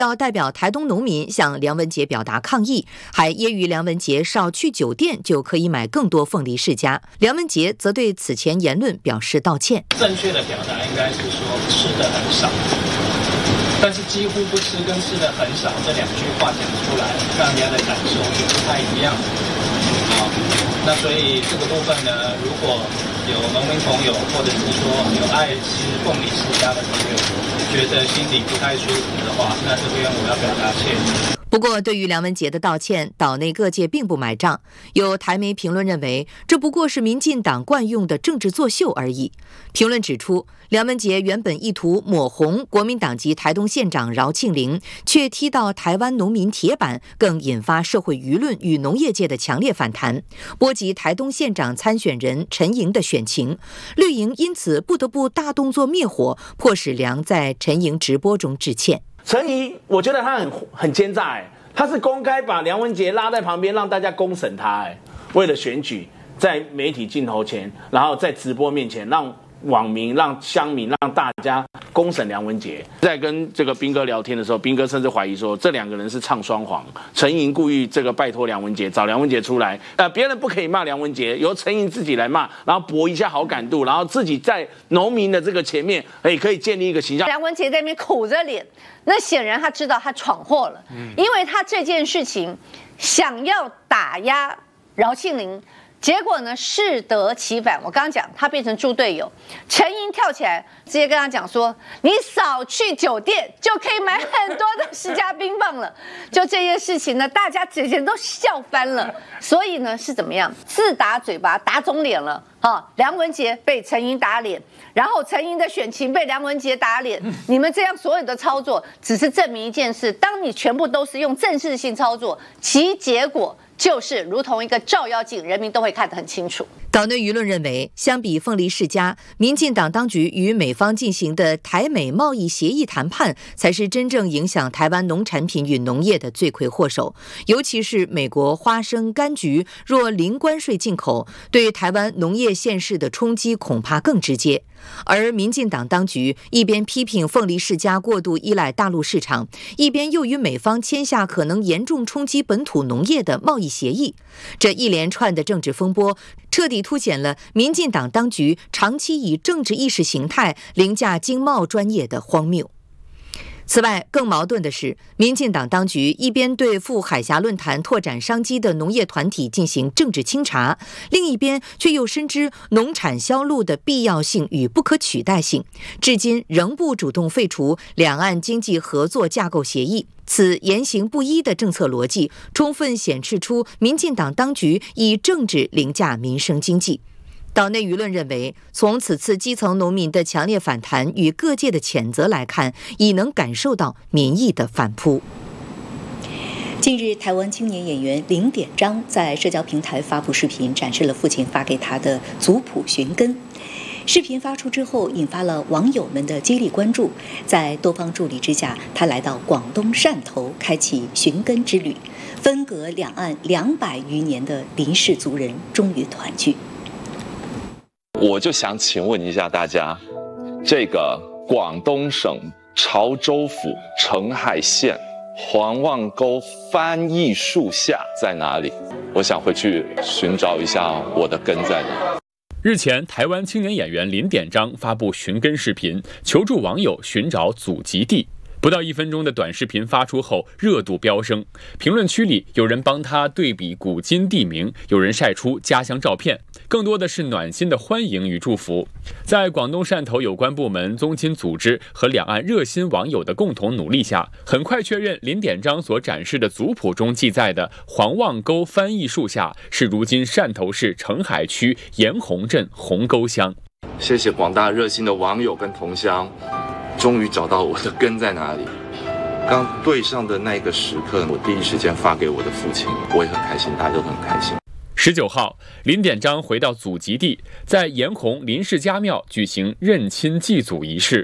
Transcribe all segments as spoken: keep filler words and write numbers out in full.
要代表台东农民向梁文杰表达抗议，还揶揄梁文杰少去酒店就可以买更多凤梨世家。梁文杰则对此前言论表示道歉。 正确的表达应该是说吃的很少，但是几乎不吃跟吃的很少这两句话讲出来，让人家的感受是不太一样的。啊，那所以这个部分呢，如果有农民朋友或者是说有爱吃凤梨世家的朋友，觉得心里不太舒服的话，那这边我要表达歉意。 不过，对于梁文杰的道歉，岛内各界并不买账。有台媒评论认为，这不过是民进党惯用的政治作秀而已。评论指出，梁文杰原本意图抹红国民党籍台东县长饶庆铃，却踢到台湾农民铁板，更引发社会舆论与农业界的强烈反弹，波及台东县长参选人陈莹的选情。绿营因此不得不大动作灭火，迫使梁在陈莹直播中致歉。 陈仪，我觉得他很很奸诈哎，他是公开把梁文杰拉在旁边，让大家公审他哎，为了选举，在媒体镜头前，然后在直播面前，让网民、让乡民、让大家公审梁文杰。在跟这个彬哥聊天的时候，彬哥甚至怀疑说，这两个人是唱双簧，陈莹故意这个拜托梁文杰，找梁文杰出来，呃，别人不可以骂梁文杰，由陈莹自己来骂，然后博一下好感度，然后自己在农民的这个前面，哎，可以建立一个形象。 梁文杰在那边苦着脸。那显然他知道他闯祸了，因为他这件事情想要打压饶庆铃，结果呢适得其反。我刚刚讲他变成猪队友，陈莹跳起来直接跟他讲说：“你少去酒店就可以买很多的世家冰棒了。”就这件事情呢，大家简直都笑翻了。所以呢是怎么样？自打嘴巴打肿脸了啊！梁文杰被陈莹打脸。然后陈莹的选情被梁文杰打脸，你们这样所有的操作，只是证明一件事：当你全部都是用正式性操作，其结果就是如同一个照妖镜，人民都会看得很清楚。 岛内舆论认为，相比凤梨世家，民进党当局与美方进行的台美贸易协议谈判，才是真正影响台湾农产品与农业的罪魁祸首。尤其是美国花生、柑橘若零关税进口，对台湾农业县市的冲击恐怕更直接。而民进党当局一边批评凤梨世家过度依赖大陆市场，一边又与美方签下可能严重冲击本土农业的贸易协议。这一连串的政治风波，彻底凸显了民进党当局长期以政治意识形态凌驾经贸专业的荒谬。此外，更矛盾的是，民进党当局一边对赴海峡论坛拓展商机的农业团体进行政治清查，另一边却又深知农产销路的必要性与不可取代性，至今仍不主动废除两岸经济合作架构协议。此言行不一的政策逻辑，充分显示出民进党当局以政治凌驾民生经济。岛内舆论认为，从此次基层农民的强烈反弹与各界的谴责来看，已能感受到民意的反扑。 近日，台湾青年演员林典章在社交平台发布视频，展示了父亲发给他的族谱寻根。视频发出之后，引发了网友们的接力关注。在多方助力之下，他来到广东汕头，开启寻根之旅。分隔两岸两百余年的林氏族人终于团聚。 我就想请问一下大家，这个广东省潮州府澄海县黄望沟翻译树下在哪里？我想回去寻找一下我的根在哪。 日前，台湾青年演员林典章发布寻根视频，求助网友寻找祖籍地。不到一分钟的短视频发出后，热度飙升。评论区里有人帮他对比古今地名，有人晒出家乡照片，更多的是暖心的欢迎与祝福。在广东汕头有关部门、宗亲组织和两岸热心网友的共同努力下，很快确认林典章所展示的族谱中记载的黄望沟翻译树下是如今汕头市澄海区盐洪镇红沟乡。 谢谢广大热心的网友跟同乡，终于找到我的根在哪里。刚对上的那个时刻，我第一时间发给我的父亲，我也很开心，大家都很开心。 十九号，林典章回到祖籍地，在盐洪林氏家庙举行认亲祭祖仪式。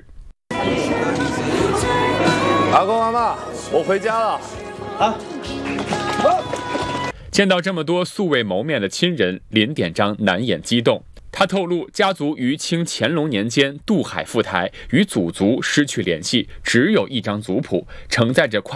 阿公阿嬷，我回家了。啊！ 见到这么多素未谋面的亲人，林典章难掩激动。 他透露，家族于清乾隆年间渡海赴台，与祖族失去联系，只有一张族谱，承载着跨